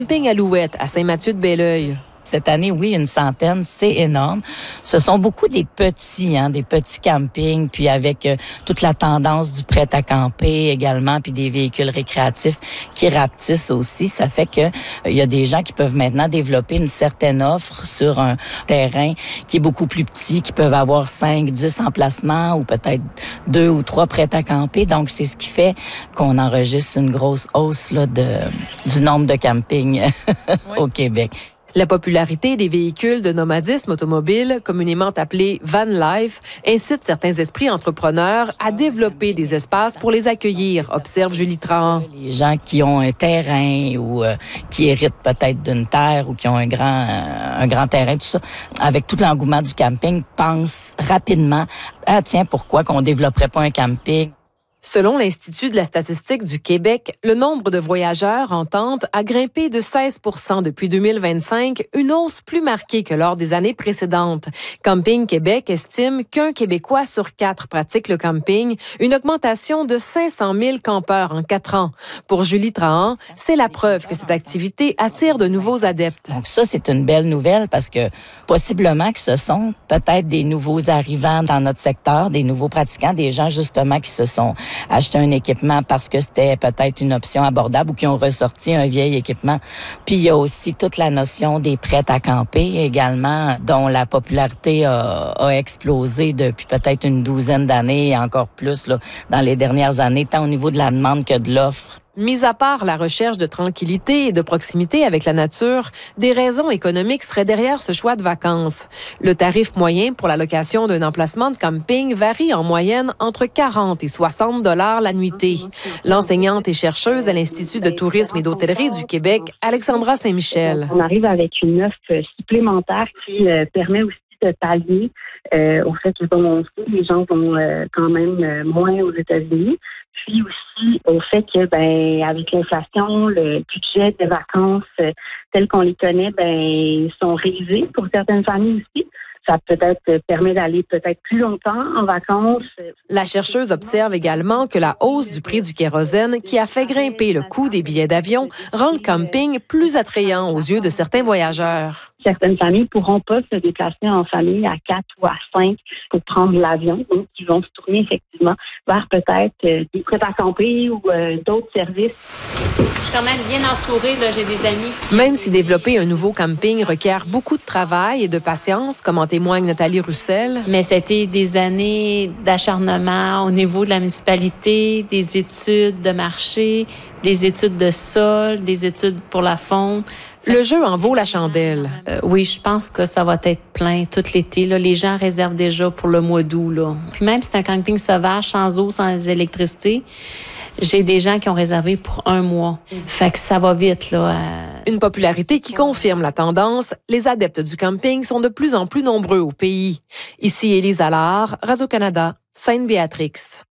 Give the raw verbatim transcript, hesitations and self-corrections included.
Camping Alouette à Saint-Mathieu-de-Belleuil. Cette année, oui, une centaine, c'est énorme. Ce sont beaucoup des petits, hein, des petits campings, puis avec euh, toute la tendance du prêt à camper également, puis des véhicules récréatifs qui rapetissent aussi. Ça fait que euh, il y a des gens qui peuvent maintenant développer une certaine offre sur un terrain qui est beaucoup plus petit, qui peuvent avoir cinq, dix emplacements ou peut-être deux ou trois prêts à camper. Donc, c'est ce qui fait qu'on enregistre une grosse hausse là, de, du nombre de campings oui. au Québec. La popularité des véhicules de nomadisme automobile, communément appelés van life, incite certains esprits entrepreneurs à développer des espaces pour les accueillir, observe Julie Trahan. Les gens qui ont un terrain ou euh, qui héritent peut-être d'une terre ou qui ont un grand, euh, un grand terrain, tout ça, avec tout l'engouement du camping, pensent rapidement « Ah tiens, pourquoi qu'on développerait pas un camping ?» Selon l'Institut de la statistique du Québec, le nombre de voyageurs en tente a grimpé de seize pour cent depuis deux mille vingt-cinq, une hausse plus marquée que lors des années précédentes. Camping Québec estime qu'un Québécois sur quatre pratique le camping, une augmentation de cinq cent mille campeurs en quatre ans. Pour Julie Trahan, c'est la preuve que cette activité attire de nouveaux adeptes. Donc ça, c'est une belle nouvelle parce que possiblement que ce sont peut-être des nouveaux arrivants dans notre secteur, des nouveaux pratiquants, des gens justement qui se sont acheter un équipement parce que c'était peut-être une option abordable ou qui ont ressorti un vieil équipement. Puis il y a aussi toute la notion des prêts à camper également, dont la popularité a, a explosé depuis peut-être une douzaine d'années et encore plus là, dans les dernières années, tant au niveau de la demande que de l'offre. Mis à part la recherche de tranquillité et de proximité avec la nature, des raisons économiques seraient derrière ce choix de vacances. Le tarif moyen pour la location d'un emplacement de camping varie en moyenne entre quarante et soixante dollars la nuitée. L'enseignante et chercheuse à l'Institut de tourisme et d'hôtellerie du Québec, Alexandra Saint-Michel. On arrive avec une offre supplémentaire qui euh, permet aussi de pallier euh, au fait que, comme on sait, les gens vont euh, quand même euh, moins aux États-Unis. Puis aussi au fait que, ben, avec l'inflation, le budget de vacances euh, tel qu'on les connaît, ben, sont révisés pour certaines familles aussi. Ça peut-être permet d'aller peut-être plus longtemps en vacances. La chercheuse observe également que la hausse du prix du kérosène, qui a fait grimper le coût des billets d'avion, rend le camping plus attrayant aux yeux de certains voyageurs. Certaines familles pourront pas se déplacer en famille à quatre ou à cinq pour prendre l'avion. Donc, ils vont se tourner effectivement vers peut-être euh, des prêts à camper ou euh, d'autres services. Je suis quand même bien entourée, là. J'ai des amis. Qui... Même si développer un nouveau camping requiert beaucoup de travail et de patience, comme en témoigne Nathalie Roussel. Mais c'était des années d'acharnement au niveau de la municipalité, des études de marché, des études de sol, des études pour la faune. Le jeu en vaut la chandelle. Euh, oui, je pense que ça va être plein tout l'été. Là. Les gens réservent déjà pour le mois d'août. Là. Puis même si c'est un camping sauvage, sans eau, sans électricité, j'ai des gens qui ont réservé pour un mois. Fait que ça va vite. Là. Une popularité qui confirme la tendance. Les adeptes du camping sont de plus en plus nombreux au pays. Ici Élise Allard, Radio-Canada, Sainte-Béatrix.